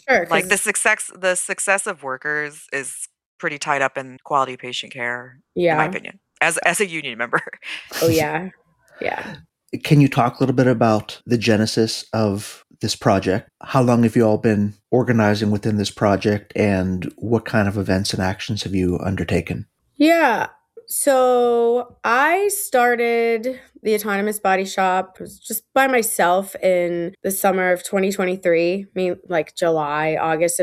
Sure, Like because the success of workers is pretty tied up in quality patient care, in my yeah. opinion, as a union member. Oh yeah. Yeah. Can you talk a little bit about the genesis of this project? How long have you all been organizing within this project, and what kind of events and actions have you undertaken? Yeah. So I started the Autonomous Body Shop just by myself in the summer of 2023, I mean, like July, August of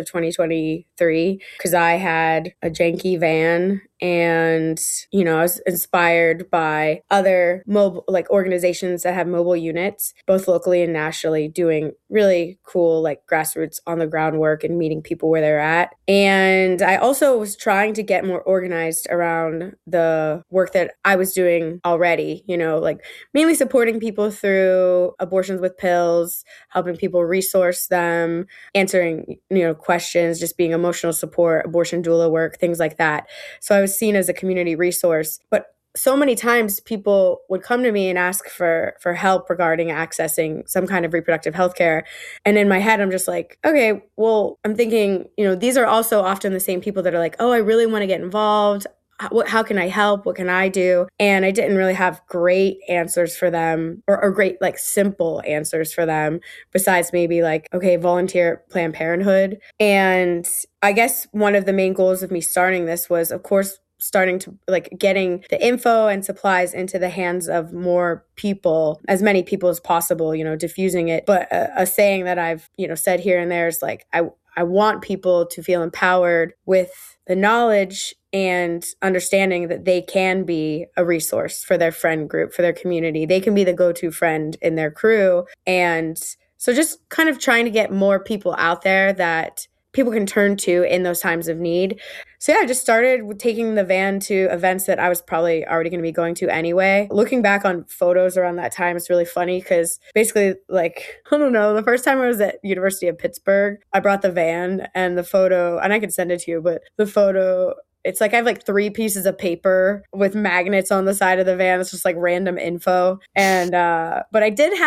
2023, because I had a janky van and, I was inspired by other mobile, like organizations that have mobile units, both locally and nationally, doing really cool, like grassroots on the ground work and meeting people where they're at. And I also was trying to get more organized around the work that I was doing already, like mainly supporting people through abortions with pills, helping people resource them, answering, questions, just being emotional support, abortion doula work, things like that. So I was seen as a community resource. But so many times people would come to me and ask for help regarding accessing some kind of reproductive health care. And in my head, I'm just like, okay, well, I'm thinking, these are also often the same people that are like, oh, I really want to get involved. How can I help? What can I do? And I didn't really have great answers for them or great, like simple answers for them besides maybe like, okay, volunteer at Planned Parenthood. And I guess one of the main goals of me starting this was, of course, starting to like getting the info and supplies into the hands of more people, as many people as possible, diffusing it. But a saying that I've, said here and there is like, I want people to feel empowered with the knowledge and understanding that they can be a resource for their friend group, for their community. They can be the go-to friend in their crew. And so just kind of trying to get more people out there that people can turn to in those times of need. So yeah, I just started with taking the van to events that I was probably already going to be going to anyway. Looking back on photos around that time, it's really funny because basically, like, I don't know, the first time I was at University of Pittsburgh, I brought the van and the photo, and I could send it to you, but the photo, it's like I have like 3 pieces of paper with magnets on the side of the van. It's just like random info. And but I did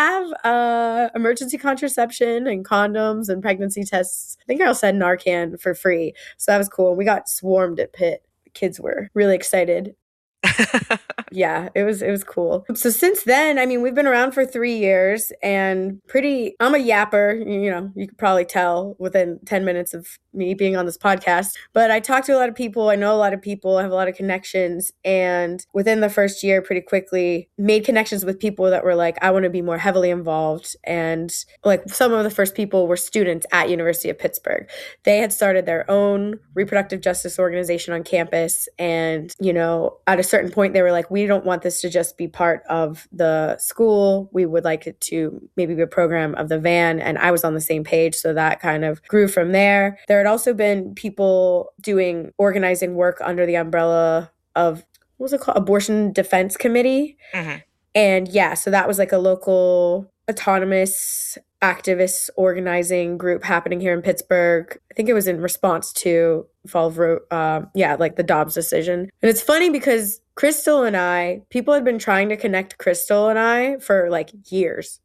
have emergency contraception and condoms and pregnancy tests. I think I also had Narcan for free. So that was cool. We got swarmed at Pitt. The kids were really excited. Yeah, it was cool. So since then, I mean, we've been around for 3 years and I'm a yapper, you could probably tell within 10 minutes of me being on this podcast, but I talk to a lot of people. I know a lot of people, I have a lot of connections. And within the first year, pretty quickly made connections with people that were like, I want to be more heavily involved. And like some of the first people were students at University of Pittsburgh. They had started their own reproductive justice organization on campus. And, at a certain point, they were like, we don't want this to just be part of the school. We would like it to maybe be a program of the van. And I was on the same page. So that kind of grew from there. There had also been people doing organizing work under the umbrella of, what was it called? Abortion Defense Committee. Mm-hmm. And yeah, so that was like a local autonomous activist organizing group happening here in Pittsburgh. I think it was in response to like the Dobbs decision. And it's funny because Crystal and I, people had been trying to connect Crystal and I for like years.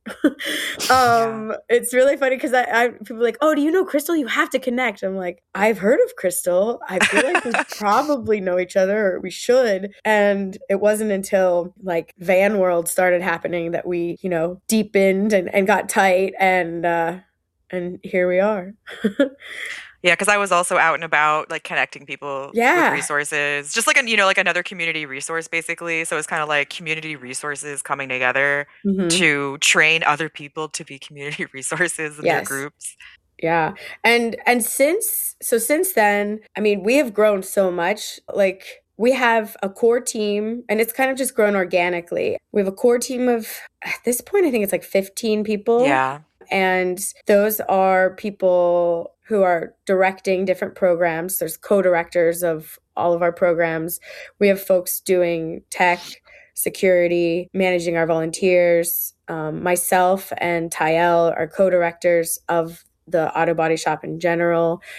It's really funny because I people are like, oh, do you know Crystal? You have to connect. I'm like, I've heard of Crystal. I feel like we probably know each other, or we should. And it wasn't until like Van World started happening that we, deepened and got tight, and here we are. Yeah, because I was also out and about, like connecting people with resources, just like like another community resource, basically. So it's kind of like community resources coming together to train other people to be community resources in their groups. Yeah, and since then, I mean, we have grown so much. Like, we have a core team, and it's kind of just grown organically. We have a core team of, at this point, I think it's like 15 people. Yeah. And those are people who are directing different programs. There's co-directors of all of our programs. We have folks doing tech, security, managing our volunteers. Myself and Tyel are co-directors of the Auto Body Shop in general.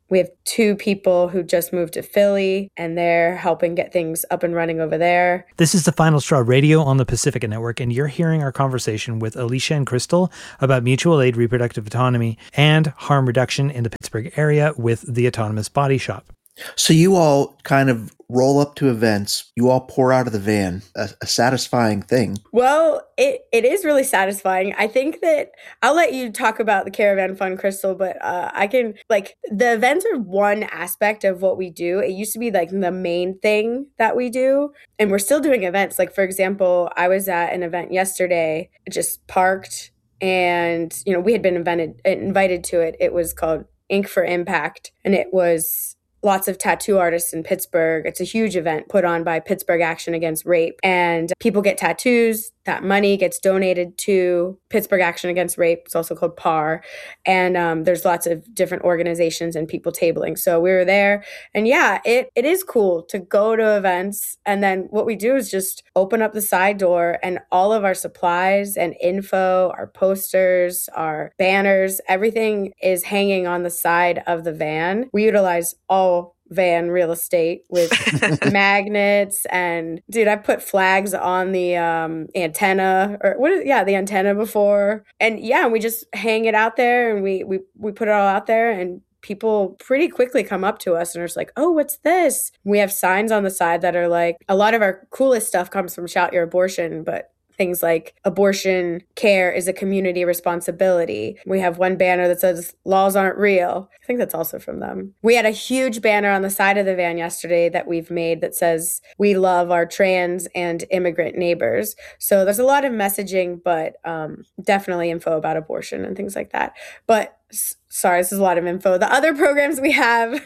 We have 2 people who just moved to Philly, and they're helping get things up and running over there. This is the Final Straw Radio on the Pacifica Network, and you're hearing our conversation with Alicia and Crystal about mutual aid reproductive autonomy and harm reduction in the Pittsburgh area with the Autonomous Body Shop. So you all kind of roll up to events, you all pour out of the van, a satisfying thing. Well, it is really satisfying. I think that I'll let you talk about the Caravan Fund, Crystal, but I can, like, the events are one aspect of what we do. It used to be like the main thing that we do, and we're still doing events. Like, for example, I was at an event yesterday, just parked, and, you know, we had been invited to it. It was called Ink for Impact, and it was lots of tattoo artists in Pittsburgh. It's a huge event put on by Pittsburgh Action Against Rape. And people get tattoos. That money gets donated to Pittsburgh Action Against Rape. It's also called PAR. And there's lots of different organizations and people tabling. So we were there. And yeah, it is cool to go to events. And then what we do is just open up the side door, and all of our supplies and info, our posters, our banners, everything is hanging on the side of the van. We utilize all van real estate with magnets, and dude, I put flags on the antenna, or the antenna before, and yeah, we just hang it out there, and we put it all out there, and people pretty quickly come up to us and are just like, oh, what's this? We have signs on the side that are like, a lot of our coolest stuff comes from Shout Your Abortion, but things like abortion care is a community responsibility. We have one banner that says laws aren't real. I think that's also from them. We had a huge banner on the side of the van yesterday that we've made that says we love our trans and immigrant neighbors. So there's a lot of messaging, but definitely info about abortion and things like that. But sorry, this is a lot of info. The other programs we have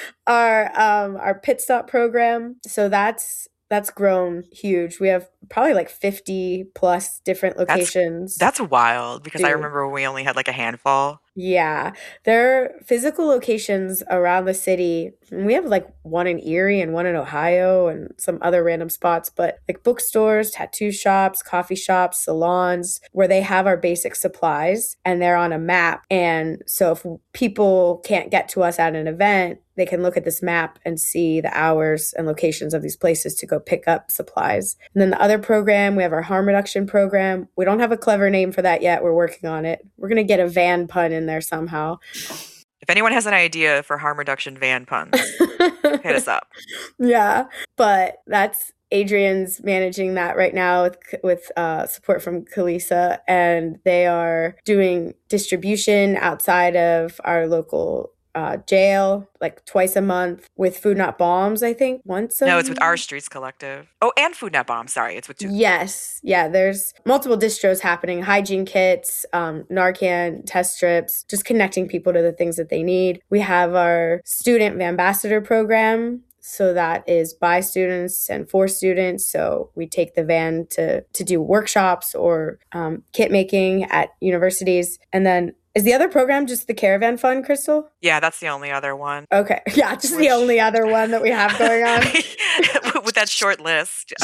are our Pit Stop program. So that's grown huge. We have probably like 50 plus different locations. That's wild, because dude, I remember we only had like a handful. Yeah. There are physical locations around the city. We have like one in Erie and one in Ohio and some other random spots, but like bookstores, tattoo shops, coffee shops, salons, where they have our basic supplies and they're on a map. And so if people can't get to us at an event, they can look at this map and see the hours and locations of these places to go pick up supplies. And then the other program, we have our harm reduction program. We don't have a clever name for that yet. We're working on it. We're going to get a van pun in there somehow. If anyone has an idea for harm reduction van puns, hit us up. Yeah, but that's Adrian's managing that right now with support from Kalisa, and they are doing distribution outside of our local jail, like twice a month, with Food Not Bombs, I think once a No, it's with Our Streets Collective. Oh, and Food Not Bombs. Sorry, it's with 2. Yes. Yeah, there's multiple distros happening. Hygiene kits, Narcan, test strips, just connecting people to the things that they need. We have our student ambassador program. So that is by students and for students. So we take the van to do workshops or kit making at universities. And then is the other program just the Caravan Fund, Crystal? Yeah, that's the only other one. Okay. Yeah, just the only other one that we have going on. With that short list.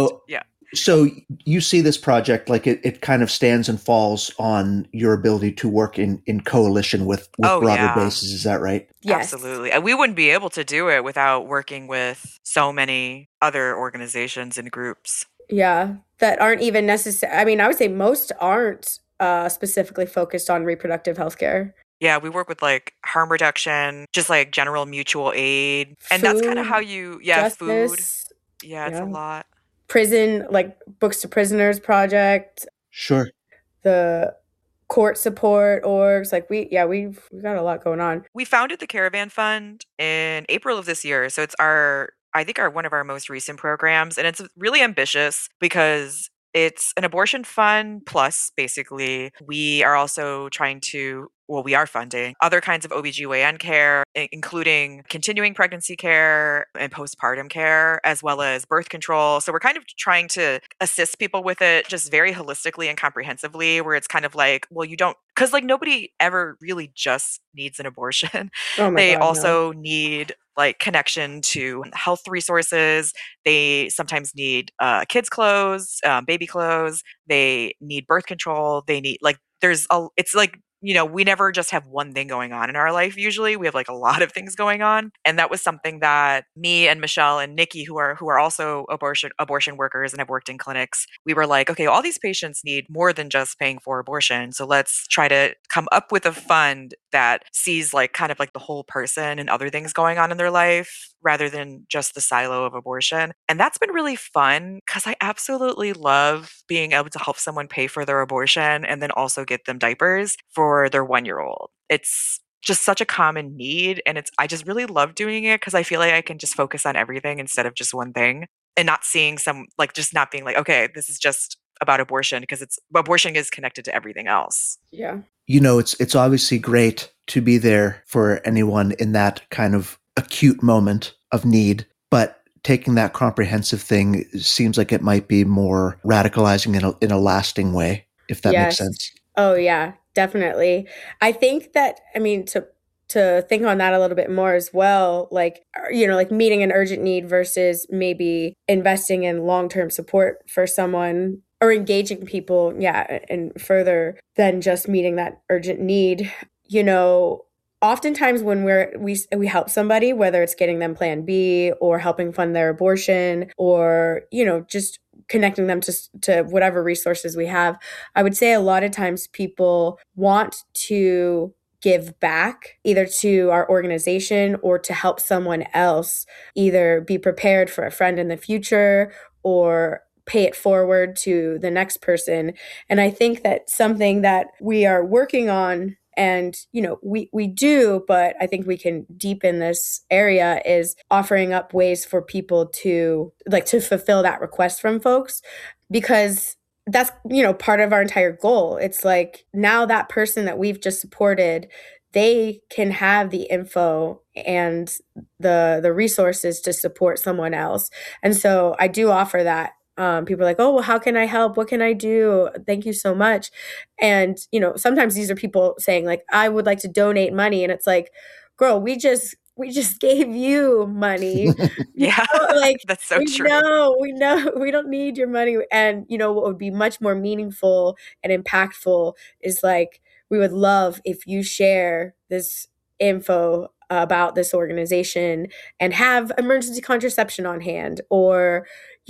So you see this project, like it kind of stands and falls on your ability to work in coalition with broader bases. Is that right? Yes. Absolutely. And we wouldn't be able to do it without working with so many other organizations and groups. Yeah, that aren't even necessary. I mean, I would say most aren't specifically focused on reproductive health care. Yeah, we work with like harm reduction, just like general mutual aid. And that's kind of how you, justice, food. Yeah, it's a lot. Prison, like Books to Prisoners Project. Sure. The court support orgs. Like we've got a lot going on. We founded the Caravan Fund in April of this year. So it's one of our most recent programs. And it's really ambitious because it's an abortion fund, plus basically we are also we are funding other kinds of OBGYN care, including continuing pregnancy care and postpartum care, as well as birth control. So we're kind of trying to assist people with it just very holistically and comprehensively, where it's kind of like, well, you don't, because like nobody ever really just needs an abortion. They also need like connection to health resources. They sometimes need kids' clothes, baby clothes. They need birth control. They need it's like we never just have one thing going on in our life. Usually we have like a lot of things going on. And that was something that me and Michelle and Nikki, who are also abortion workers and have worked in clinics, we were like, okay, all these patients need more than just paying for abortion. So let's try to come up with a fund that sees like kind of like the whole person and other things going on in their life rather than just the silo of abortion. And that's been really fun because I absolutely love being able to help someone pay for their abortion and then also get them diapers for their 1-year-old. It's just such a common need. And I just really love doing it because I feel like I can just focus on everything instead of just one thing and not seeing just not being like, okay, this is just about abortion because abortion is connected to everything else. Yeah. It's obviously great to be there for anyone in that kind of acute moment of need, but taking that comprehensive thing seems like it might be more radicalizing in a lasting way, if that makes sense. Oh yeah, definitely. I think that, to think on that a little bit more as well, like meeting an urgent need versus maybe investing in long-term support for someone or engaging people, and further than just meeting that urgent need. Oftentimes when we help somebody, whether it's getting them Plan B or helping fund their abortion or, just connecting them to whatever resources we have, I would say a lot of times people want to give back either to our organization or to help someone else either be prepared for a friend in the future or pay it forward to the next person. And I think that something that we are working on and, we do, but I think we can deepen this area is offering up ways for people to fulfill that request from folks, because that's, part of our entire goal. It's like now that person that we've just supported, they can have the info and the resources to support someone else. And so I do offer that. People are like, oh, well, how can I help? What can I do? Thank you so much. And, sometimes these are people saying like, I would like to donate money. And it's like, girl, we just gave you money. Yeah, that's so true. We know we don't need your money. And, what would be much more meaningful and impactful is like, we would love if you share this info about this organization and have emergency contraception on hand, or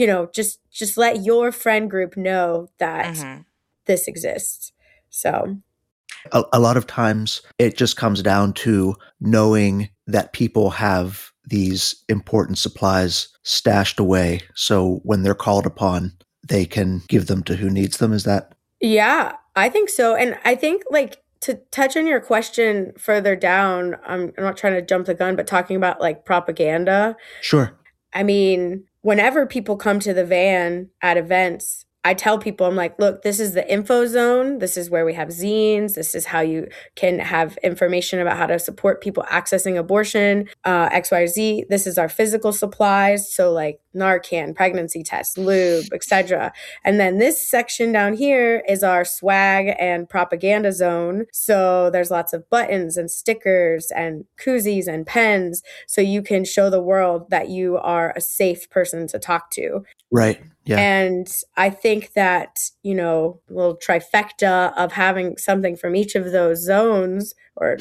just let your friend group know that this exists. So a lot of times it just comes down to knowing that people have these important supplies stashed away, so when they're called upon, they can give them to who needs them. Is that? Yeah, I think so. And I think to touch on your question further down, I'm not trying to jump the gun, but talking about like propaganda. Sure. I mean, whenever people come to the van at events, I tell people, I'm like, look, this is the info zone. This is where we have zines. This is how you can have information about how to support people accessing abortion, XYZ. This is our physical supplies. So like Narcan, pregnancy tests, lube, etc. And then this section down here is our swag and propaganda zone. So there's lots of buttons and stickers and koozies and pens. So you can show the world that you are a safe person to talk to. Right. Yeah. And I think that, little trifecta of having something from each of those zones or,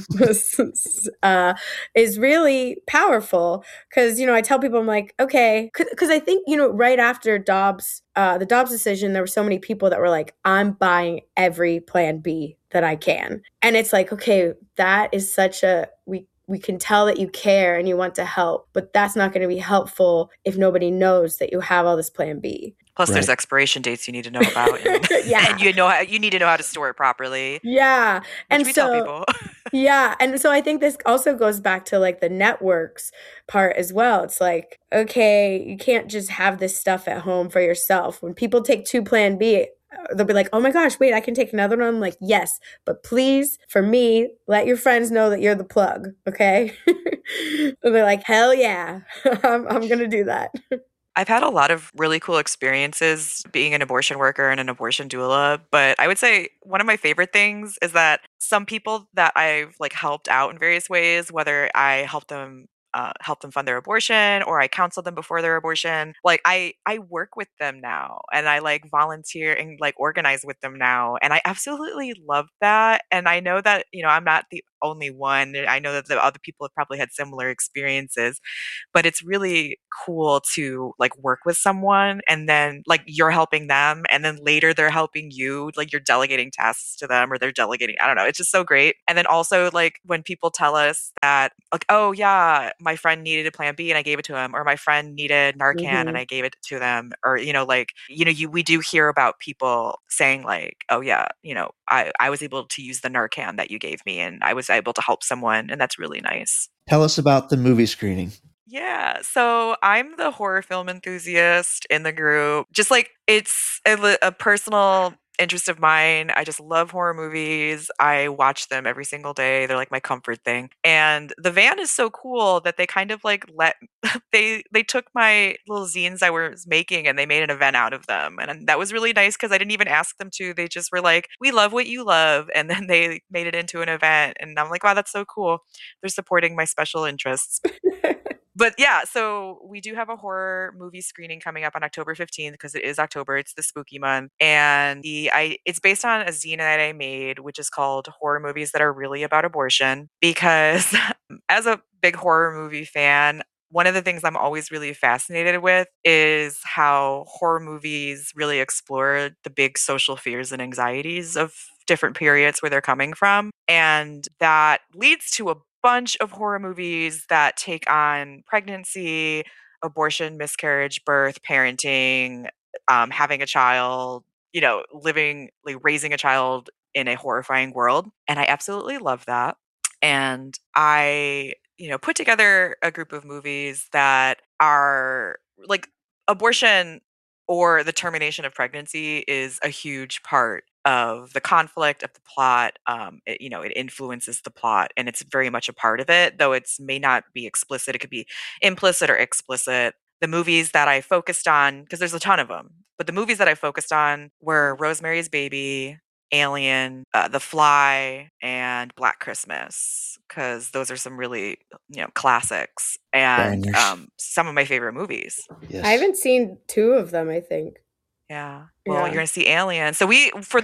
is really powerful. Because, I tell people, I'm like, okay, because I think, right after the Dobbs decision, there were so many people that were like, I'm buying every Plan B that I can. And it's like, okay, that is such we can tell that you care and you want to help, but that's not going to be helpful if nobody knows that you have all this Plan B. Plus, there's expiration dates you need to know about. And, yeah. And you need to know how to store it properly. Yeah. And we tell people. Yeah. And so I think this also goes back to like the networks part as well. It's like, okay, you can't just have this stuff at home for yourself. When people take 2 Plan B, they'll be like, oh my gosh, wait, I can take another one. I'm like, yes, but please, for me, let your friends know that you're the plug, okay? And they're like, hell yeah, I'm going to do that. I've had a lot of really cool experiences being an abortion worker and an abortion doula, but I would say one of my favorite things is that some people that I've helped out in various ways, whether I helped them help them fund their abortion, or I counsel them before their abortion. Like I work with them now, and I like volunteer and like organize with them now, and I absolutely love that. And I know that, you know, I'm not the only one. I know that the other people have probably had similar experiences, but it's really cool to like work with someone and then like you're helping them and then later they're helping you, like you're delegating tasks to them or they're delegating, I don't know, it's just so great. And then also like when people tell us that like, oh yeah, my friend needed a plan B and I gave it to him, or my friend needed Narcan and I gave it to them, or you know, like, you know, we do hear about people saying like, oh yeah, you know, I was able to use the Narcan that you gave me and I was able to help someone, and that's really nice. Tell us about the movie screening. Yeah, so I'm the horror film enthusiast in the group. Just like it's a personal interest of mine. I just love horror movies. I watch them every single day. They're like my comfort thing. And the van is so cool that they kind of like they took my little zines I was making and they made an event out of them. And that was really nice because I didn't even ask them to. They just were like, "We love what you love." And then they made it into an event. And I'm like, "Wow, that's so cool." They're supporting my special interests. But yeah, so we do have a horror movie screening coming up on October 15th because it is October. It's the spooky month. And it's based on a zine that I made, which is called Horror Movies That Are Really About Abortion. Because as a big horror movie fan, one of the things I'm always really fascinated with is how horror movies really explore the big social fears and anxieties of different periods where they're coming from. And that leads to a bunch of horror movies that take on pregnancy, abortion, miscarriage, birth, parenting, having a child, you know, living, like raising a child in a horrifying world. And I absolutely love that. And I, you know, put together a group of movies that are like abortion or the termination of pregnancy is a huge part of the conflict of the plot. You know, it influences the plot and it's very much a part of it, though it's may not be explicit. It could be implicit or explicit. The movies that I focused on, because there's a ton of them, but the movies that I focused on were Rosemary's Baby, Alien, The Fly, and Black Christmas, because those are some really, you know, classics and some of my favorite movies. Yes. I haven't seen two of them, I think. Yeah. Well, you're going to see Alien. So for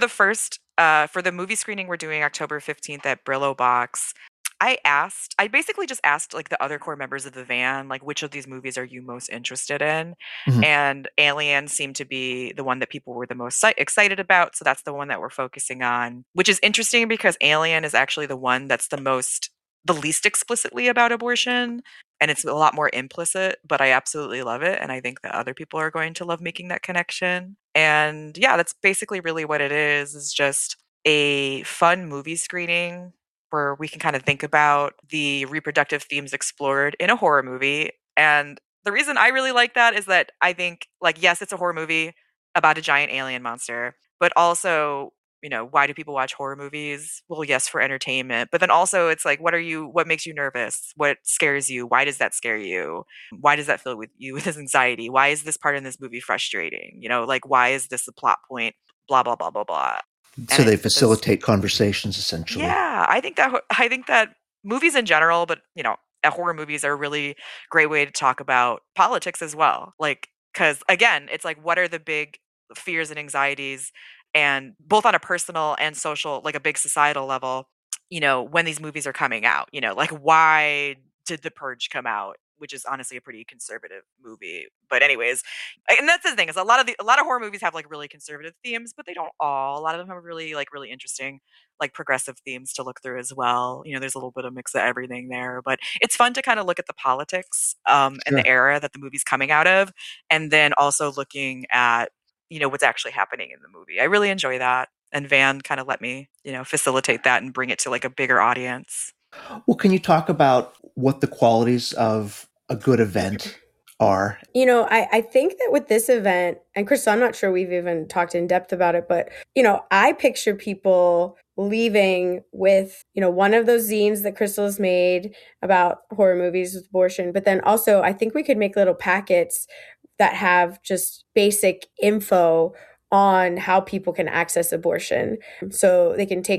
the movie screening we're doing October 15th at Brillo Box, I basically just asked like the other core members of the van, like, which of these movies are you most interested in? Mm-hmm. And Alien seemed to be the one that people were the most excited about. So that's the one that we're focusing on, which is interesting because Alien is actually the one that's the least explicitly about abortion. And it's a lot more implicit, but I absolutely love it. And I think that other people are going to love making that connection. And yeah, that's basically really what it is just a fun movie screening where we can kind of think about the reproductive themes explored in a horror movie. And the reason I really like that is that I think, like, yes, it's a horror movie about a giant alien monster, but also, you know, why do people watch horror movies? Well, yes, for entertainment, but then also it's like, what makes you nervous? What scares you? Why does that scare you? Why does that fill you with anxiety? Why is this part in this movie frustrating? You know, like, why is this a plot point? Blah, blah, blah, blah, blah. So they facilitate conversations, essentially. Yeah, I think that movies in general, but you know, horror movies are a really great way to talk about politics as well. Like, because again, it's like, what are the big fears and anxieties, and both on a personal and social, like a big societal level, you know, when these movies are coming out, you know, like why did The Purge come out? Which is honestly a pretty conservative movie. But anyways, and that's the thing, is a lot of horror movies have like really conservative themes, but they don't all. A lot of them have really interesting, like progressive themes to look through as well. You know, there's a little bit of mix of everything there, but it's fun to kind of look at the politics and the era that the movie's coming out of, and then also looking at, you know, what's actually happening in the movie. I really enjoy that. And Van kind of let me, you know, facilitate that and bring it to like a bigger audience. Well, can you talk about what the qualities of a good event are? You know, I think that with this event, and Crystal, I'm not sure we've even talked in depth about it, but, you know, I picture people leaving with, you know, one of those zines that Crystal has made about horror movies with abortion. But then also, I think we could make little packets that have just basic info on how people can access abortion. So they can take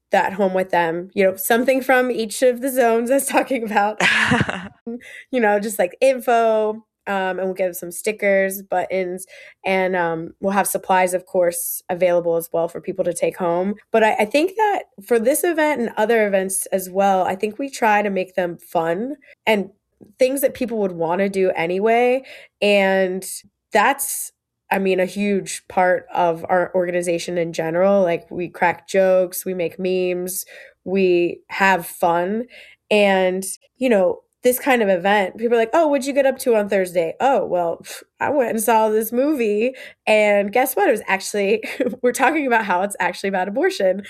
that home with them, something from each of the zones I was talking about, just like info, and we'll give some stickers, buttons, and we'll have supplies, of course, available as well for people to take home. But I think that for this event and other events as well, I think we try to make them fun and things that people would want to do anyway. And that's, a huge part of our organization in general. Like, we crack jokes, we make memes, we have fun. And, this kind of event, people are like, oh, what'd you get up to on Thursday? Oh, well, I went and saw this movie. And guess what? It was actually, we're talking about how it's actually about abortion.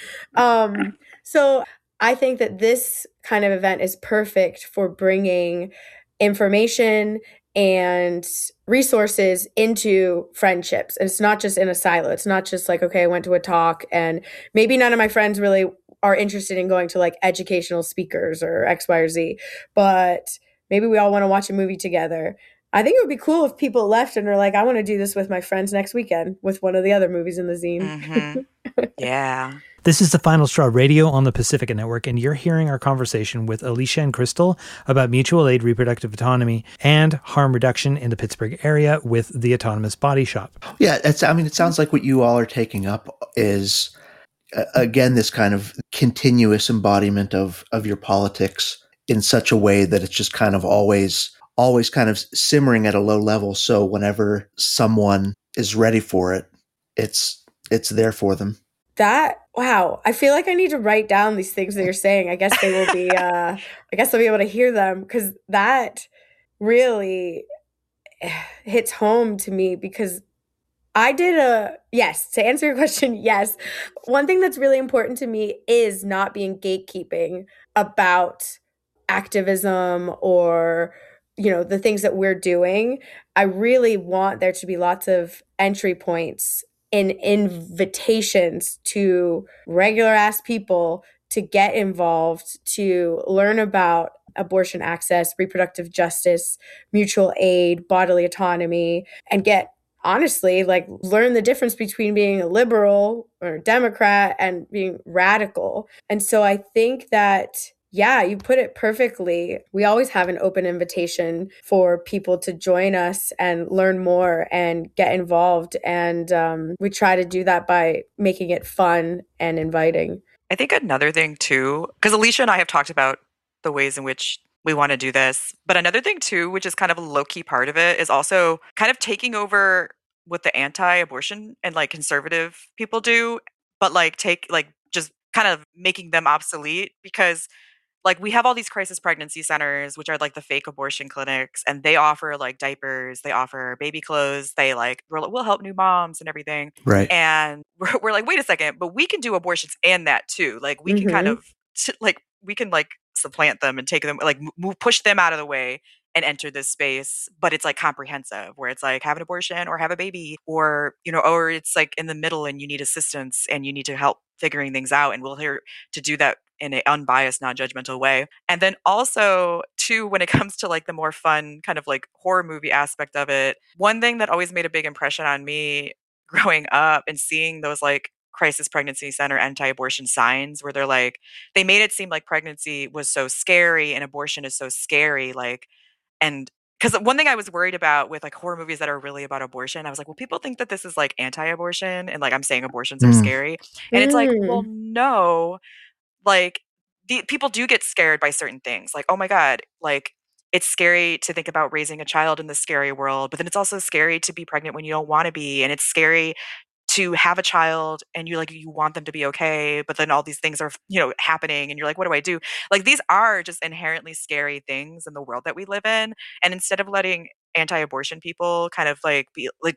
So I think that this kind of event is perfect for bringing information and resources into friendships. And it's not just in a silo. It's not just like, okay, I went to a talk and maybe none of my friends really are interested in going to like educational speakers or X, Y, or Z, but maybe we all want to watch a movie together. I think it would be cool if people left and are like, I want to do this with my friends next weekend with one of the other movies in the zine. Mm-hmm. Yeah. This is the Final Straw Radio on the Pacifica Network, and you're hearing our conversation with Alicia and Crystal about mutual aid reproductive autonomy and harm reduction in the Pittsburgh area with the Autonomous Body Shop. Yeah, it sounds like what you all are taking up is, again, this kind of continuous embodiment of your politics in such a way that it's just kind of always kind of simmering at a low level. So whenever someone is ready for it, it's there for them. Wow. I feel like I need to write down these things that you're saying. I guess they will be, I guess I'll be able to hear them, because that really hits home to me, because yes, to answer your question, yes. One thing that's really important to me is not being gatekeeping about activism or, the things that we're doing. I really want there to be lots of entry points and invitations to regular ass people to get involved, to learn about abortion access, reproductive justice, mutual aid, bodily autonomy, and honestly, learn the difference between being a liberal or a Democrat and being radical. And so I think that, yeah, you put it perfectly. We always have an open invitation for people to join us and learn more and get involved. And we try to do that by making it fun and inviting. I think another thing too, because Alicia and I have talked about the ways in which we want to do this, but another thing too, which is kind of a low-key part of it, is also kind of taking over what the anti-abortion and like conservative people do, but just kind of making them obsolete, because like we have all these crisis pregnancy centers, which are like the fake abortion clinics, and they offer like diapers, they offer baby clothes, we'll help new moms and everything. Right. And we're like, wait a second, but we can do abortions and that too. Like we can kind of we can like supplant them and take them, like push them out of the way and enter this space, but it's like comprehensive, where it's like have an abortion or have a baby, or or it's like in the middle and you need assistance and you need to help figuring things out, and we're here to do that in an unbiased, non-judgmental way. And then also too, when it comes to like the more fun kind of like horror movie aspect of it, one thing that always made a big impression on me growing up and seeing those like crisis pregnancy center anti-abortion signs, where they made it seem like pregnancy was so scary and abortion is so scary, and because one thing I was worried about with like horror movies that are really about abortion, I was like, well, people think that this is like anti-abortion and like I'm saying abortions are scary. And it's like, well, no, like people do get scared by certain things. Like, oh my God, like it's scary to think about raising a child in this scary world, but then it's also scary to be pregnant when you don't want to be. And it's scary to have a child and you want them to be okay, but then all these things are, happening and you're like, what do I do? Like these are just inherently scary things in the world that we live in. And instead of letting anti-abortion people kind of like be like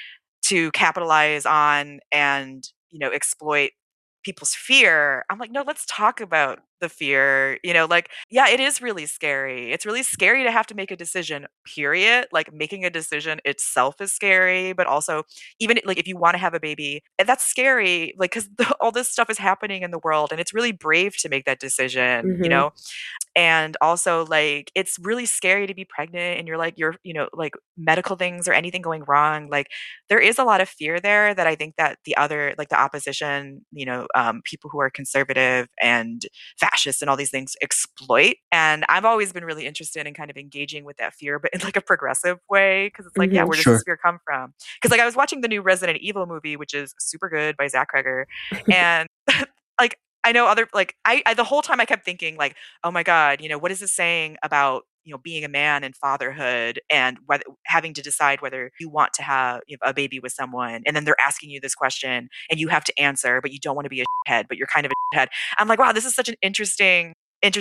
to capitalize on and, exploit people's fear, I'm like, no, let's talk about the fear, you know, like, yeah, it is really scary. It's really scary to have to make a decision, period. Like making a decision itself is scary, but also even like if you want to have a baby, that's scary, like, because all this stuff is happening in the world and it's really brave to make that decision, you know? And also, like, it's really scary to be pregnant and you're, you know, like medical things or anything going wrong. Like, there is a lot of fear there that I think that the other, like the opposition, you know, people who are conservative and fascist and all these things exploit. And I've always been really interested in kind of engaging with that fear, but in like a progressive way. Cause it's like, yeah, where does this fear come from? Cause like I was watching the new Resident Evil movie, which is super good by Zach Kreger. And like, I know other, like, I the whole time I kept thinking like, oh my God, you know, what is this saying about, you know, being a man and fatherhood and whether having to decide whether you want to have, you know, a baby with someone. And then they're asking you this question and you have to answer, but you don't want to be a head, but you're kind of a head. I'm like, wow, this is such an interesting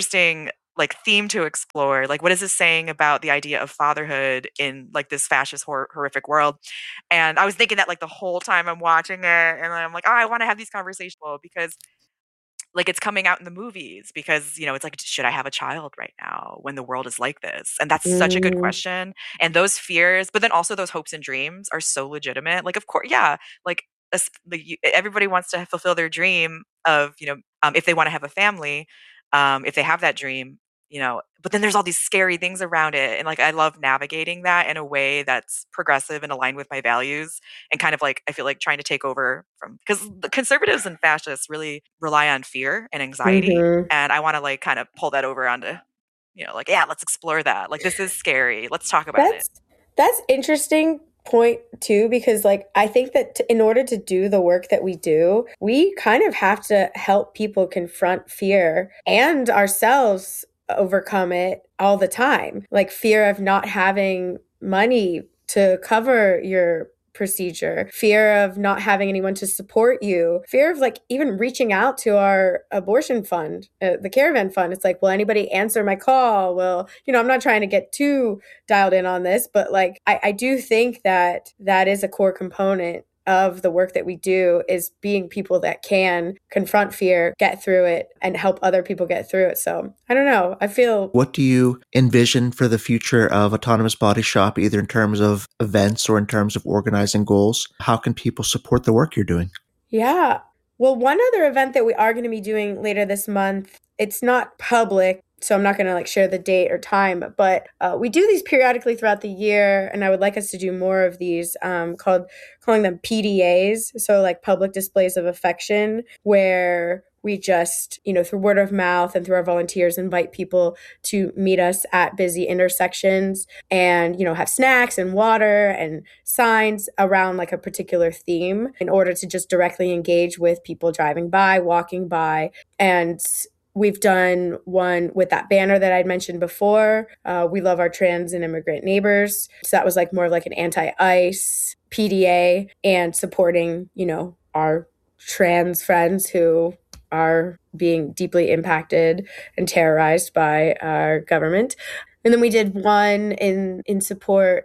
like theme to explore. Like, what is this saying about the idea of fatherhood in like this fascist horrific world? And I was thinking that like the whole time I'm watching it, and I'm like, oh, I want to have these conversations because like it's coming out in the movies, because, you know, it's like, should I have a child right now when the world is like this? And that's such a good question. And those fears, but then also those hopes and dreams are so legitimate. Like, of course, yeah, like everybody wants to fulfill their dream of, you know, if they want to have a family, if they have that dream, you know, but then there's all these scary things around it. And like, I love navigating that in a way that's progressive and aligned with my values, and kind of like, I feel like trying to take over from, because the conservatives and fascists really rely on fear and anxiety. And I want to like kind of pull that over onto, you know, like, yeah, let's explore that. Like, this is scary. Let's talk about it. That's interesting point too, because like I think that in order to do the work that we do, we kind of have to help people confront fear and ourselves overcome it all the time. Like fear of not having money to cover your procedure, fear of not having anyone to support you, fear of like even reaching out to our abortion fund, the Caravan Fund. It's like, will anybody answer my call? Well, you know, I'm not trying to get too dialed in on this, but like I do think that that is a core component of the work that we do, is being people that can confront fear, get through it, and help other people get through it. So I don't know. I feel... What do you envision for the future of Autonomous Body Shop, either in terms of events or in terms of organizing goals? How can people support the work you're doing? Yeah. Well, one other event that we are going to be doing later this month, it's not public, so I'm not going to like share the date or time, but we do these periodically throughout the year, and I would like us to do more of these, calling them PDAs, so like public displays of affection, where we just, you know, through word of mouth and through our volunteers, invite people to meet us at busy intersections and, you know, have snacks and water and signs around like a particular theme in order to just directly engage with people driving by, walking by. And we've done one with that banner that I'd mentioned before. We love our trans and immigrant neighbors. So that was like more like an anti-ICE PDA and supporting, you know, our trans friends who are being deeply impacted and terrorized by our government. And then we did one in support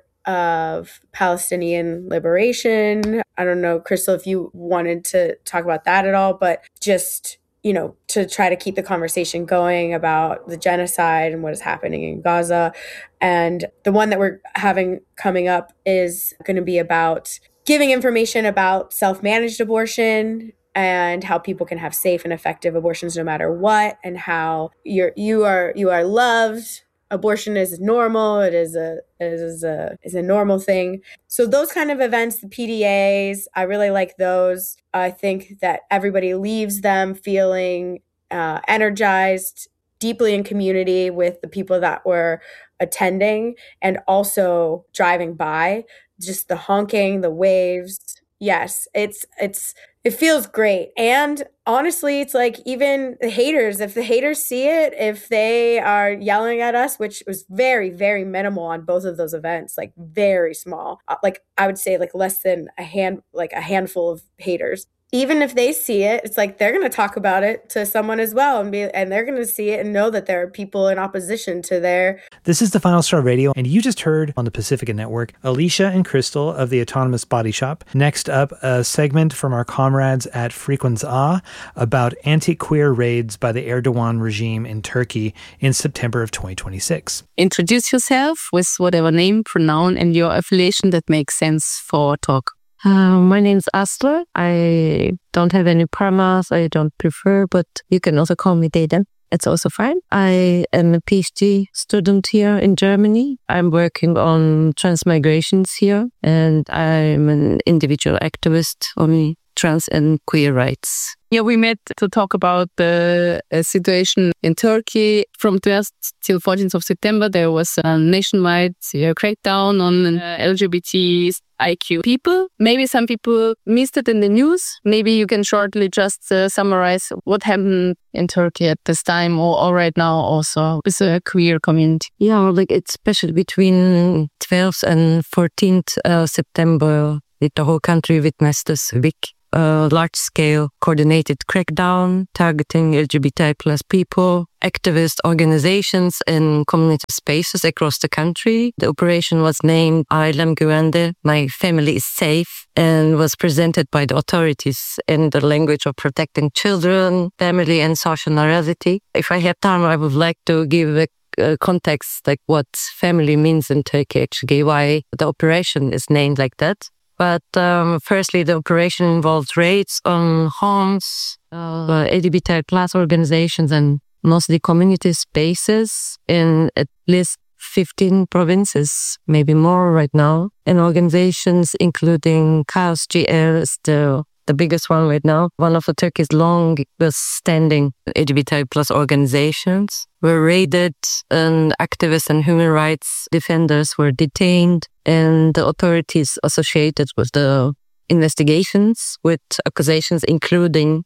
of Palestinian liberation. I don't know, Crystal, if you wanted to talk about that at all, but just, you know, to try to keep the conversation going about the genocide and what is happening in Gaza. And the one that we're having coming up is going to be about giving information about self-managed abortion and how people can have safe and effective abortions no matter what, and how you are loved. Abortion is normal. It is a normal thing. So those kind of events, the PDAs, I really like those. I think that everybody leaves them feeling energized, deeply in community with the people that were attending, and also driving by. Just the honking, the waves. Yes, it feels great. And honestly, it's like even the haters, if the haters see it, if they are yelling at us, which was very, very minimal on both of those events, like very small, like I would say like less than a handful of haters. even if they see it, it's like they're going to talk about it to someone as well, and they're going to see it and know that there are people in opposition to their... This is the Final Straw Radio, and you just heard on the Pacifica Network, Alicia and Crystal of the Autonomous Body Shop. Next up, a segment from our comrades at Frequenz A about anti-queer raids by the Erdogan regime in Turkey in September of 2026. Introduce yourself with whatever name, pronoun, and your affiliation that makes sense for talk. My name's Asler. I don't have any paramas. I don't prefer, but you can also call me they, them. It's also fine. I am a PhD student here in Germany. I'm working on transmigrations here, and I'm an individual activist on trans and queer rights. Yeah, we met to talk about the situation in Turkey. From 12th till 14th of September, there was a nationwide crackdown on LGBTIQ people. Maybe some people missed it in the news. Maybe you can shortly just summarize what happened in Turkey at this time or right now also with the queer community. Yeah, like especially between 12th and 14th September, the whole country witnessed this big large-scale coordinated crackdown targeting LGBTI plus people, activist organizations and community spaces across the country. The operation was named Ailem Güvende, My Family is Safe, and was presented by the authorities in the language of protecting children, family and social morality. If I have time, I would like to give a context like what family means in Turkey, actually, why the operation is named like that. But firstly, the operation involved raids on homes, LGBT plus organizations and mostly community spaces in at least 15 provinces, maybe more right now, and organizations including Chaos GL is the biggest one right now. One of the Turkey's longest standing LGBT plus organizations were raided, and activists and human rights defenders were detained, and the authorities associated with the investigations with accusations including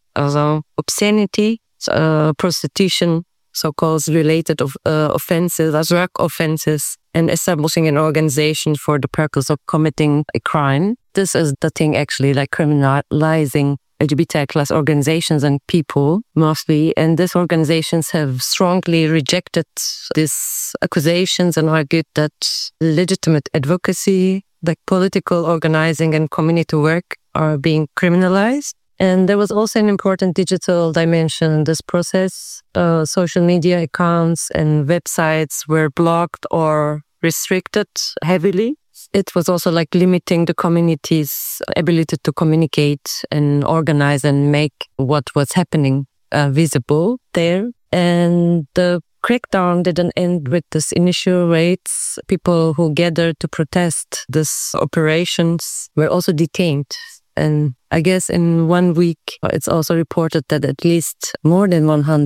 obscenity, prostitution, so-called related offenses, as drug offenses, and establishing an organization for the purpose of committing a crime. This is the thing actually, like criminalizing LGBT class organizations and people mostly. And these organizations have strongly rejected these accusations and argued that legitimate advocacy, like political organizing and community work, are being criminalized. And there was also an important digital dimension in this process. Social media accounts and websites were blocked or restricted heavily. It was also like limiting the community's ability to communicate and organize and make what was happening visible there. And the crackdown didn't end with this initial raids. People who gathered to protest these operations were also detained. And I guess in 1 week, it's also reported that at least more than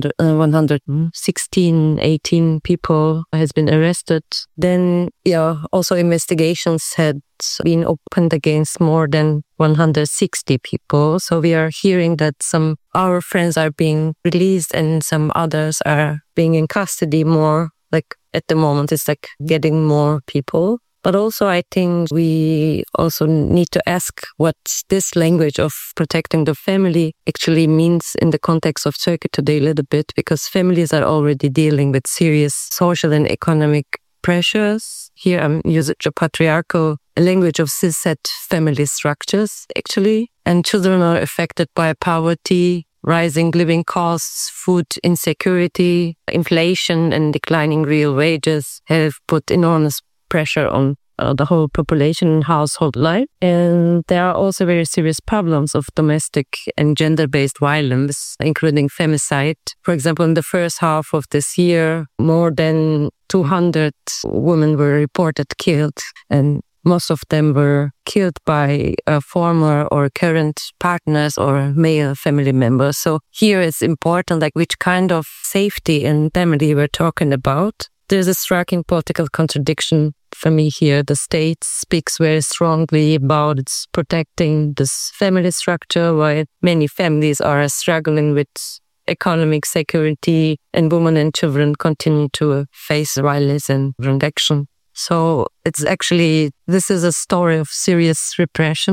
116, 18 people has been arrested. Then, also investigations had been opened against more than 160 people. So we are hearing that some our friends are being released and some others are being in custody more. Like at the moment, it's like getting more people. But also, I think we also need to ask what this language of protecting the family actually means in the context of Turkey today a little bit, because families are already dealing with serious social and economic pressures. Here I'm using the patriarchal language of cishet family structures, actually. And children are affected by poverty, rising living costs, food insecurity, inflation and declining real wages have put enormous pressure on the whole population and household life. And there are also very serious problems of domestic and gender-based violence, including femicide. For example, in the first half of this year, more than 200 women were reported killed, and most of them were killed by former or current partners or male family members. So here it's important, like which kind of safety and family we're talking about. There's a striking political contradiction for me here. The state speaks very strongly about its protecting this family structure, while many families are struggling with economic security, and women and children continue to face violence and rejection. So it's actually, this is a story of serious repression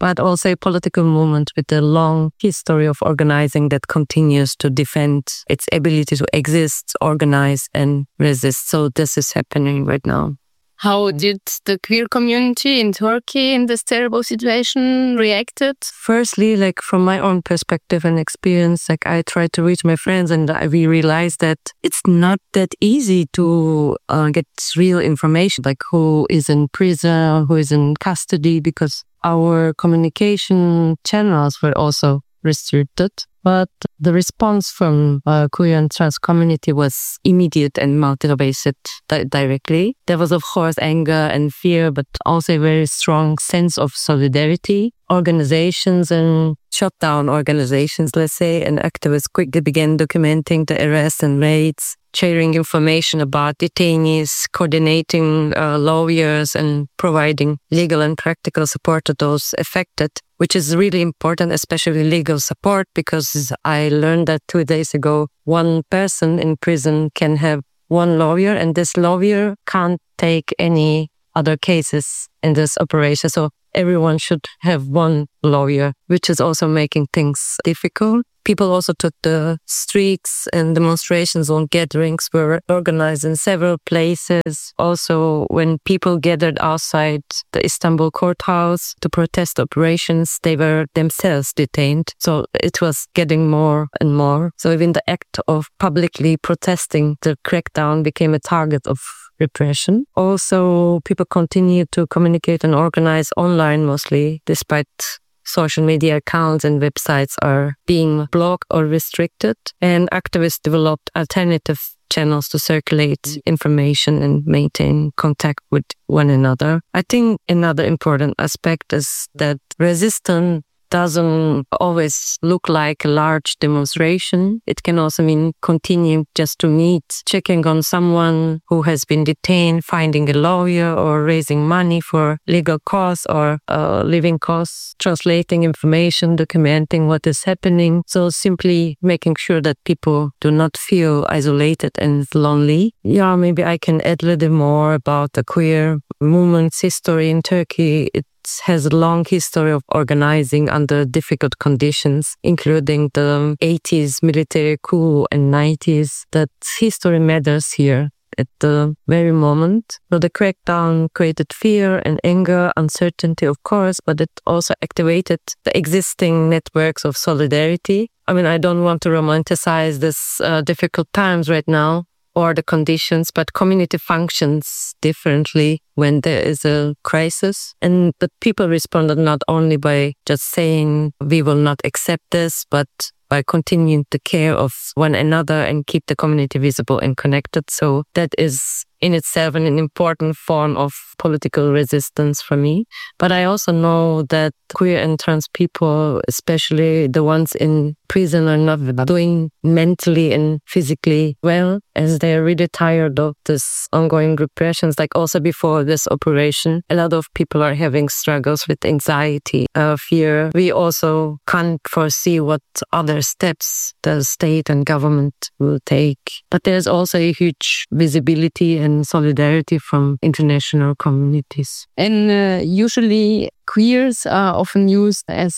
but also a political movement with a long history of organizing that continues to defend its ability to exist, organize, and resist. So this is happening right now. How did the queer community in Turkey in this terrible situation reacted? Firstly, like from my own perspective and experience, like I tried to reach my friends and we realized that it's not that easy to get real information, like who is in prison, who is in custody, because our communication channels were also restricted. But the response from queer and trans community was immediate and motivated directly. There was, of course, anger and fear, but also a very strong sense of solidarity. Organizations and shutdown organizations, let's say, and activists quickly began documenting the arrests and raids, sharing information about detainees, coordinating lawyers, and providing legal and practical support to those affected, which is really important, especially legal support, because I learned that 2 days ago, one person in prison can have one lawyer, and this lawyer can't take any other cases in this operation. So everyone should have one lawyer, which is also making things difficult. People also took the streets, and demonstrations on gatherings were organized in several places. Also, when people gathered outside the Istanbul courthouse to protest operations, they were themselves detained. So it was getting more and more. So even the act of publicly protesting the crackdown became a target of repression. Also, people continued to communicate and organize online mostly, despite social media accounts and websites are being blocked or restricted. And activists developed alternative channels to circulate information and maintain contact with one another. I think another important aspect is that resistance doesn't always look like a large demonstration. It can also mean continuing just to meet, checking on someone who has been detained, finding a lawyer, or raising money for legal costs or living costs, translating information, documenting what is happening. So simply making sure that people do not feel isolated and lonely. Yeah, maybe I can add a little more about the queer movement's history in Turkey. It has a long history of organizing under difficult conditions, including the 80s military coup and 90s. That history matters here at the very moment. So the crackdown created fear and anger, uncertainty, of course, but it also activated the existing networks of solidarity. I mean, I don't want to romanticize this difficult times right now or the conditions, but community functions differently when there is a crisis. And but people responded not only by just saying, we will not accept this, but by continuing to care of one another and keep the community visible and connected. So that is in itself an important form of political resistance for me. But I also know that queer and trans people, especially the ones in prison, are not doing mentally and physically well, as they're really tired of this ongoing repressions. Like also before this operation, a lot of people are having struggles with anxiety, fear. We also can't foresee what other steps the state and government will take. But there's also a huge visibility and solidarity from international communities. And usually queers are often used as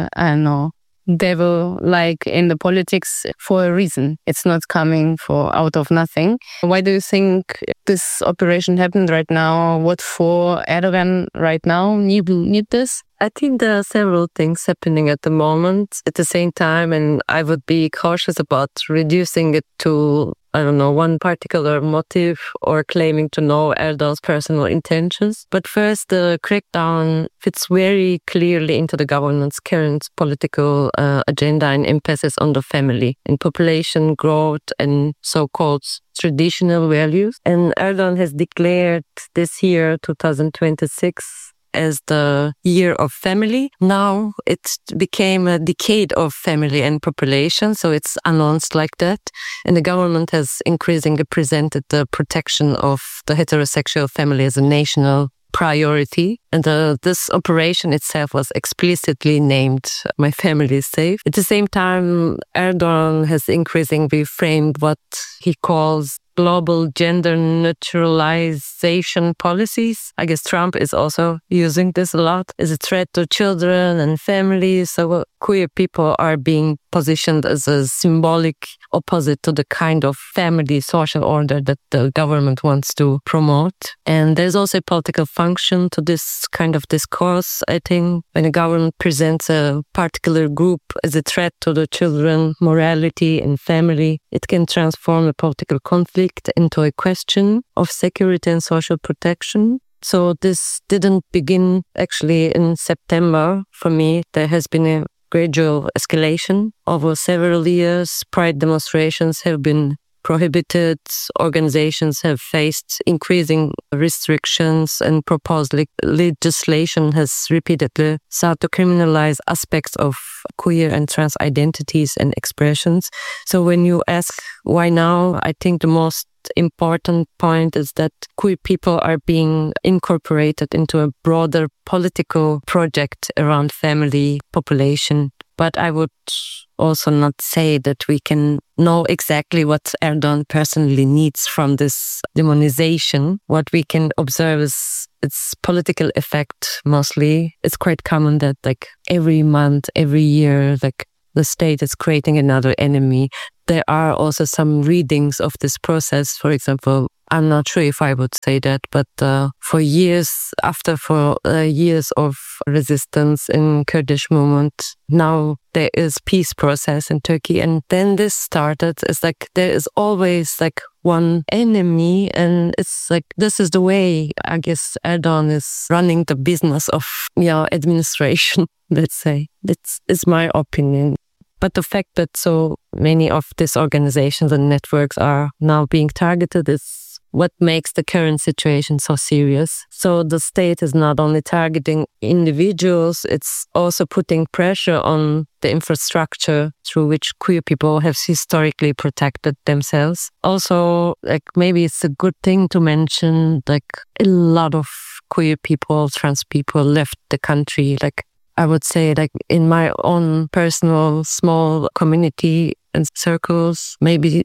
devil, like in the politics, for a reason. It's not coming out of nothing. Why do you think this operation happened right now? What for Erdogan right now need this? I think there are several things happening at the moment at the same time, and I would be cautious about reducing it to, I don't know, one particular motive or claiming to know Erdogan's personal intentions. But first, the crackdown fits very clearly into the government's current political agenda and emphasis on the family and population growth and so-called traditional values. And Erdogan has declared this year, 2026, as the year of family. Now it became a decade of family and population, so it's announced like that. And the government has increasingly presented the protection of the heterosexual family as a national priority. And this operation itself was explicitly named My Family is Safe. At the same time, Erdogan has increasingly framed what he calls global gender neutralization policies. I guess Trump is also using this a lot as a threat to children and families. So queer people are being positioned as a symbolic opposite to the kind of family social order that the government wants to promote. And there's also a political function to this kind of discourse. I think when a government presents a particular group as a threat to the children, morality and family, it can transform a political conflict into a question of security and social protection. So this didn't begin actually in September for me. There has been a gradual escalation over several years. Pride demonstrations have been prohibited. Organizations have faced increasing restrictions, and proposed legislation has repeatedly sought to criminalize aspects of queer and trans identities and expressions. So when you ask why now, I think the most important point is that queer people are being incorporated into a broader political project around family, population. But I would also not say that we can know exactly what Erdogan personally needs from this demonization. What we can observe is its political effect mostly. It's quite common that every month, every year, the state is creating another enemy. There are also some readings of this process. For example, I'm not sure if I would say that, but for years of resistance in Kurdish movement, now there is peace process in Turkey. And then this started. It's there is always one enemy, and it's this is the way, I guess, Erdogan is running the business of administration, let's say. It's my opinion. But the fact that so many of these organizations and networks are now being targeted is what makes the current situation so serious. So the state is not only targeting individuals, it's also putting pressure on the infrastructure through which queer people have historically protected themselves. Also, maybe it's a good thing to mention, a lot of queer people, trans people left the country. I would say in my own personal small community and circles, maybe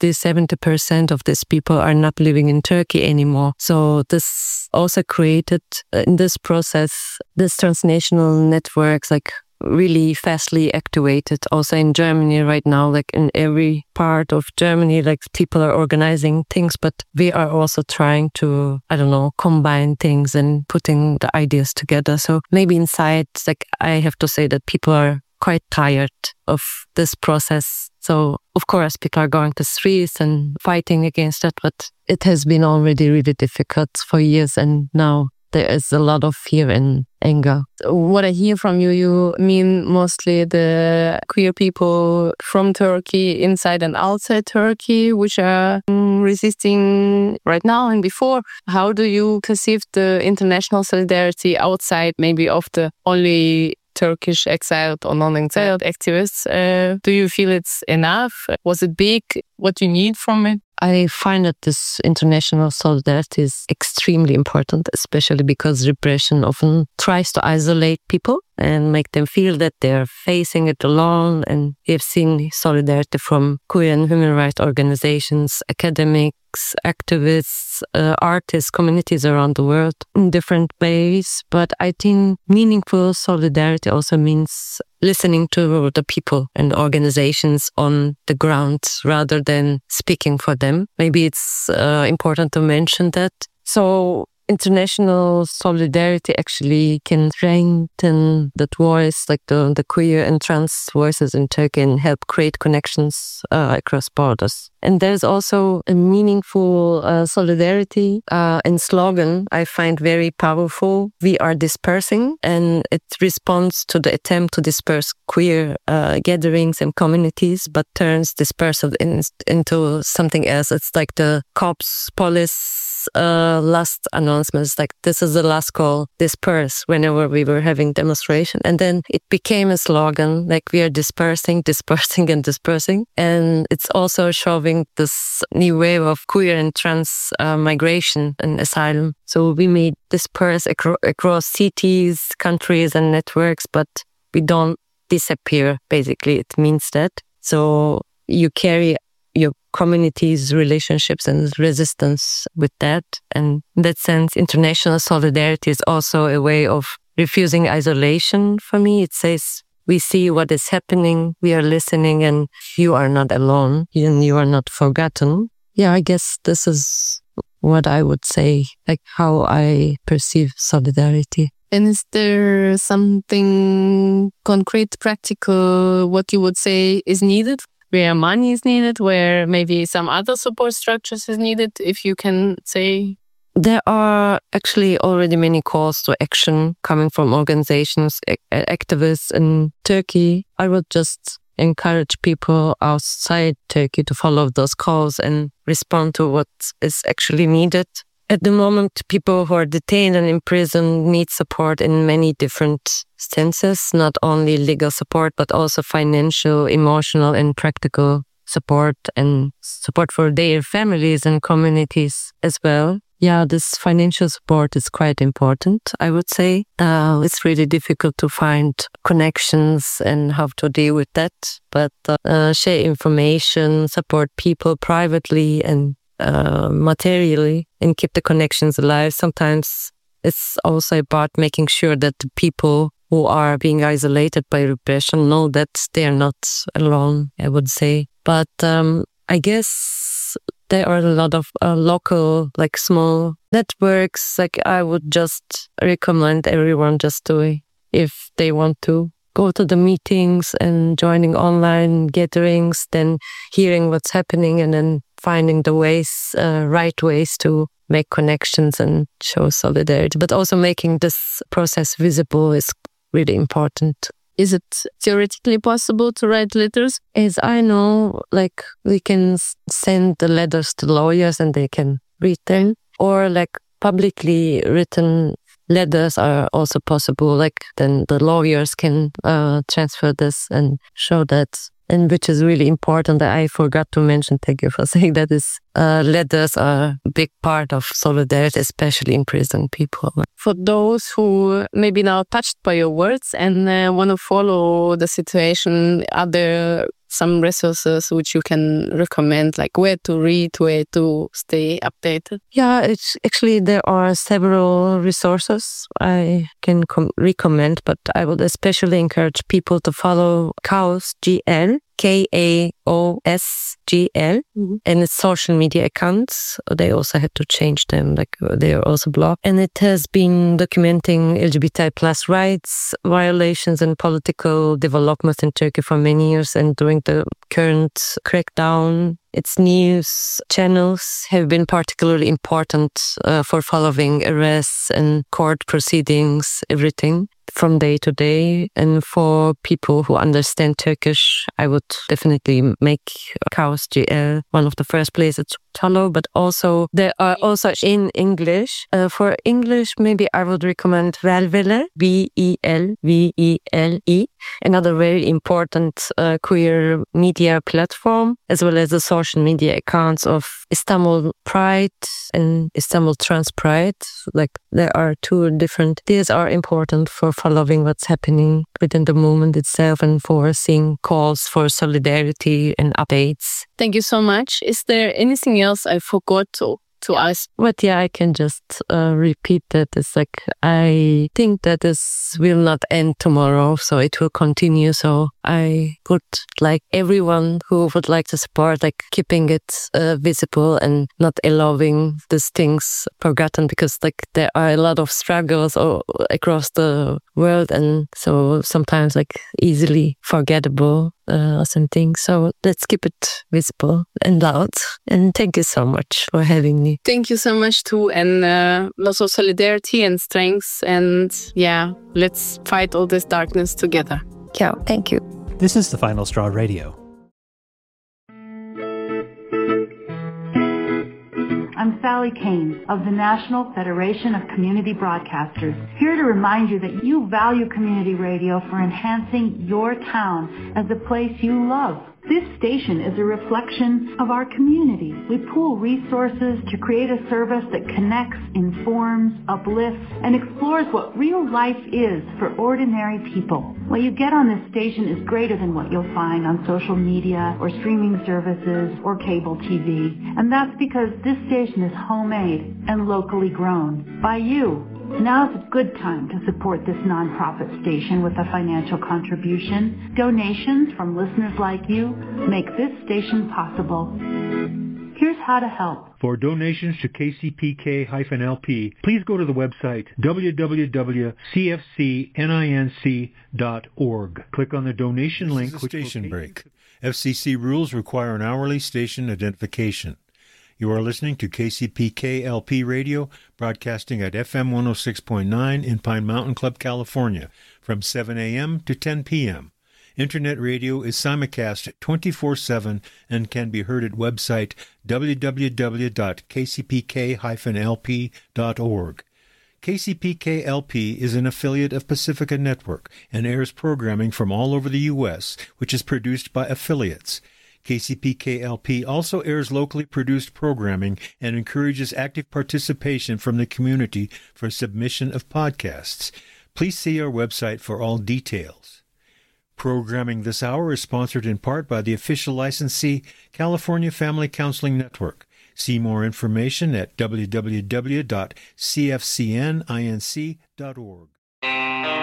60-70% of these people are not living in Turkey anymore. So this also created in this process, this transnational networks really fastly activated. Also in Germany right now, in every part of Germany, people are organizing things, but we are also trying to, combine things and putting the ideas together. So maybe inside, I have to say that people are quite tired of this process. So of course, people are going to streets and fighting against it, but it has been already really difficult for years, and now there is a lot of fear and anger. What I hear from you, you mean mostly the queer people from Turkey, inside and outside Turkey, which are resisting right now and before. How do you perceive the international solidarity outside maybe of the only Turkish exiled or non-exiled activists? Do you feel it's enough? Was it big? What do you need from it? I find that this international solidarity is extremely important, especially because repression often tries to isolate people and make them feel that they're facing it alone. And we've seen solidarity from queer and human rights organizations, academics, activists, artists, communities around the world in different ways. But I think meaningful solidarity also means listening to the people and organizations on the ground rather than speaking for them. Maybe it's important to mention that. So international solidarity actually can strengthen that voice, the queer and trans voices in Turkey, and help create connections across borders. And there's also a meaningful solidarity and slogan I find very powerful. We are dispersing, and it responds to the attempt to disperse queer gatherings and communities, but turns dispersal into something else. It's the cops, police, last announcements, this is the last call, disperse, whenever we were having demonstration. And then it became a slogan, we are dispersing and dispersing. And it's also showing this new wave of queer and trans migration and asylum. So we may disperse across cities, countries and networks, but we don't disappear, basically. It means that. So you carry your communities, relationships, and resistance with that. And in that sense, international solidarity is also a way of refusing isolation for me. It says, we see what is happening, we are listening, and you are not alone, and you are not forgotten. Yeah, I guess this is what I would say, like how I perceive solidarity. And is there something concrete, practical, what you would say is needed? Where money is needed, where maybe some other support structures is needed, if you can say? There are actually already many calls to action coming from organizations, activists in Turkey. I would just encourage people outside Turkey to follow those calls and respond to what is actually needed. At the moment, people who are detained and imprisoned need support in many different senses, not only legal support, but also financial, emotional, and practical support, and support for their families and communities as well. Yeah, this financial support is quite important, I would say. It's really difficult to find connections and how to deal with that. But share information, support people privately and materially, and keep the connections alive. Sometimes it's also about making sure that the people who are being isolated by repression know that they are not alone, I would say. But I guess there are a lot of local, like small networks. Like I would just recommend everyone just to, if they want to, go to the meetings and joining online gatherings, then hearing what's happening and then finding the ways, right ways to make connections and show solidarity. But also making this process visible is really important. Is it theoretically possible to write letters? As I know, like we can send the letters to lawyers and they can read them, or like publicly written letters are also possible. Like then the lawyers can transfer this and show that. And which is really important that I forgot to mention, thank you for saying that, is letters are a big part of solidarity, especially in prison people. For those who may be now touched by your words and want to follow the situation, are there some resources which you can recommend, like where to read, where to stay updated? Yeah, it's actually there are several resources I can recommend, but I would especially encourage people to follow Chaos GL, KAOSGL, and its social media accounts. They also had to change them, like they are also blocked. And it has been documenting LGBTI plus rights violations and political developments in Turkey for many years. And during the current crackdown, its news channels have been particularly important for following arrests and court proceedings, everything from day to day. And for people who understand Turkish, I would definitely make Chaos GL one of the first places to follow. But also there are also in English. For English, maybe I would recommend Velvele, VELVELE, another very important queer media platform, as well as the social media accounts of Istanbul Pride and Istanbul Trans Pride. Like there are two different. These are important for following what's happening within the movement itself and for seeing calls for solidarity and updates. Thank you so much. Is there anything else I forgot to ask? But yeah, I can just repeat that. It's like, I think that this will not end tomorrow, so it will continue. So I would like everyone who would like to support, like keeping it visible and not allowing these things forgotten, because like there are a lot of struggles across the world, and so sometimes like easily forgettable or something. So let's keep it visible and loud. And thank you so much for having me. Thank you so much too, and lots of solidarity and strength, and yeah, let's fight all this darkness together. Yeah, thank you. This is The Final Straw Radio. I'm Sally Kane of the National Federation of Community Broadcasters, here to remind you that you value community radio for enhancing your town as a place you love. This station is a reflection of our community. We pool resources to create a service that connects, informs, uplifts, and explores what real life is for ordinary people. What you get on this station is greater than what you'll find on social media or streaming services or cable TV. And that's because this station is homemade and locally grown by you. Now's a good time to support this nonprofit station with a financial contribution. Donations from listeners like you make this station possible. Here's how to help. For donations to KCPK-LP, please go to the website www.cfcninc.org. Click on the donation link. This is a station break. FCC rules require an hourly station identification. You are listening to KCPK-LP Radio, broadcasting at FM 106.9 in Pine Mountain Club, California, from 7 a.m. to 10 p.m. Internet radio is simulcast 24/7 and can be heard at website www.kcpk-lp.org. KCPK-LP is an affiliate of Pacifica Network and airs programming from all over the U.S., which is produced by affiliates. KCPK-LP also airs locally produced programming and encourages active participation from the community for submission of podcasts. Please see our website for all details. Programming this hour is sponsored in part by the official licensee, California Family Counseling Network. See more information at www.cfcninc.org.